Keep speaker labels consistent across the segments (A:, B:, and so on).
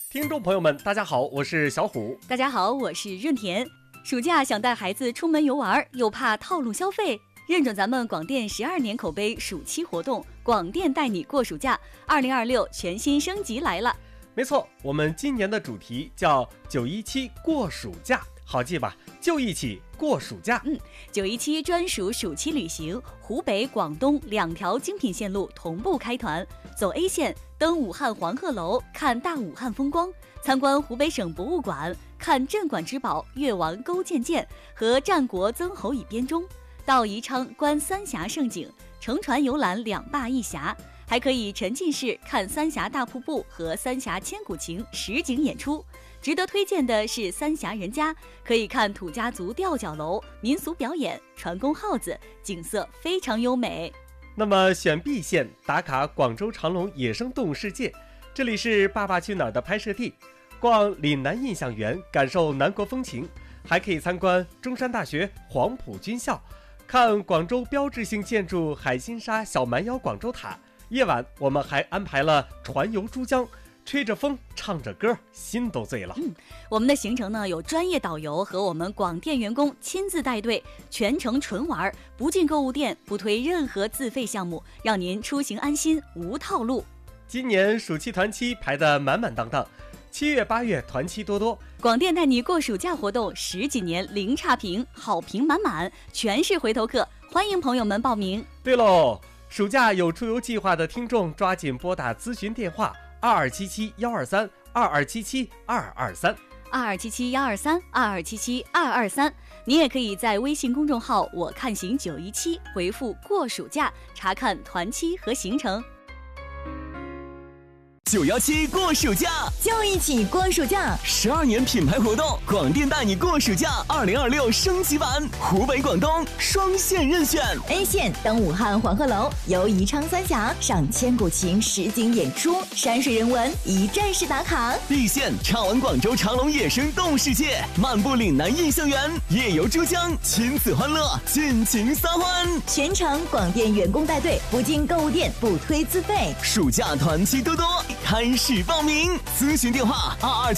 A: 听众朋友们，大家好，我是小虎。
B: 大家好，我是润田。暑假想带孩子出门游玩，又怕套路消费，认准咱们广电12年口碑暑期活动，广电带你过暑假2026全新升级来了。
A: 没错，我们今年的主题叫917过暑假，好记吧？就一起过暑假。
B: 917专属暑期旅行，湖北、广东2条精品线路同步开团，走 A 线，登武汉黄鹤楼，看大武汉风光，参观湖北省博物馆，看镇馆之宝越王勾践剑和战国曾侯乙编钟，到宜昌观三峡胜景，乘船游览2坝1峡，还可以沉浸式看三峡大瀑布和三峡千古情实景演出。值得推荐的是三峡人家，可以看土家族吊脚楼、民俗表演、船工号子，景色非常优美。
A: 那么选 B 线打卡广州长隆野生动物世界，这里是《爸爸去哪儿》的拍摄地，逛岭南印象园，感受南国风情，还可以参观中山大学黄埔军校，看广州标志性建筑海心沙小蛮腰广州塔。夜晚我们还安排了船游珠江，吹着风唱着歌，心都醉了。
B: 我们的行程呢，有专业导游和我们广电员工亲自带队，全程纯玩，不进购物店，不推任何自费项目，让您出行安心无套路。
A: 今年暑期团期排得满满当当，7月8月团期多多。
B: 广电带你过暑假活动10几年零差评，好评满满，全是回头客，欢迎朋友们报名。
A: 对喽，暑假有出游计划的听众抓紧拨打咨询电话2277-123，2277-223，2277-123，你也可以在微信公众号我看行917回复过暑假，查看团期和行程。
C: 917过暑假，
D: 就一起过暑假。
C: 12年品牌活动，广电带你过暑假2026升级版，湖北、广东双线任选。
D: A 线登武汉黄鹤楼，游宜昌三峡，赏千古情实景演出，山水人文一站式打卡。
C: B 线畅玩广州长隆野生动物世界，漫步岭南印象园，夜游珠江，亲子欢乐，尽情撒欢。
D: 全程广电员工带队，不进购物店，不推自费。
C: 暑假团期多多，开始报名，咨询电话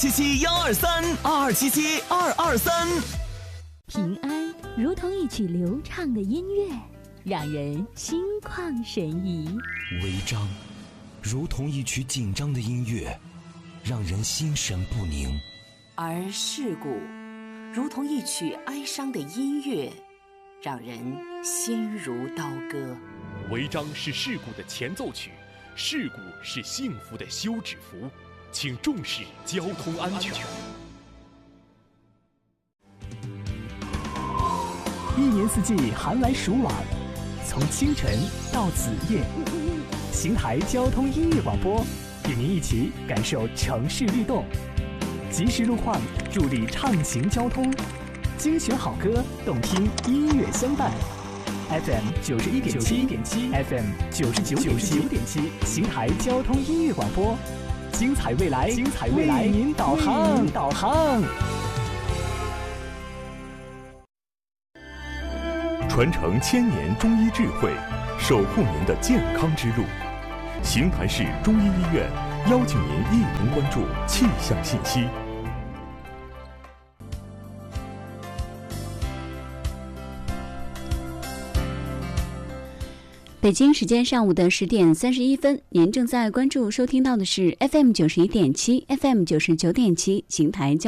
C: 2277-123，2277-223。
E: 平安如同一曲流畅的音乐，让人心旷神怡；
F: 违章如同一曲紧张的音乐，让人心神不宁；
G: 而事故如同一曲哀伤的音乐，让人心如刀割。
H: 违章是事故的前奏曲，事故是幸福的休止符，请重视交通安全。
I: 一年四季寒来暑往，从清晨到子夜，邢台交通音乐广播与您一起感受城市律动，及时路况助力畅行交通，精选好歌，动听音乐相伴。FM 91.7 FM 99.7，邢台交通音乐广播，精彩未来，为您导航。
J: 传承1000年中医智慧，守护您的健康之路。邢台市中医医院邀请您一同关注气象信息。
K: 北京时间上午的10点31分，您正在关注收听到的是 FM 91.7 FM 99.7邢台交